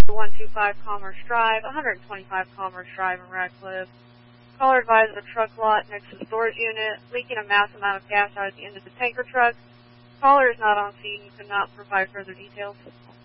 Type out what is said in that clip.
125 Commerce Drive, 125 Commerce Drive in Radcliffe. Caller advised of a truck lot next to the storage unit, leaking a massive amount of gas out at the end of the tanker truck. Caller is not on scene and could not provide further details.